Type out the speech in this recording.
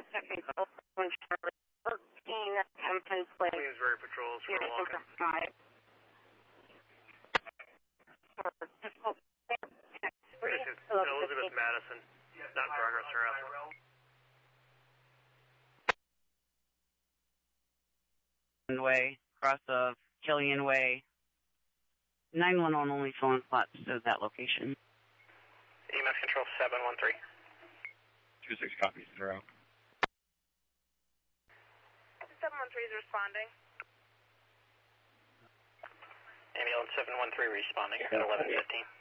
technical, Charlie 13, Hampton Place. Queensbury patrols for a walk-in. This is Elizabeth Madison, not progress harassment. Way, cross of Killian Way. 911 only phone slots to that location. EMS control 713. 26 copies, 0. 713 is responding. Ambulance 713 responding at 11:15.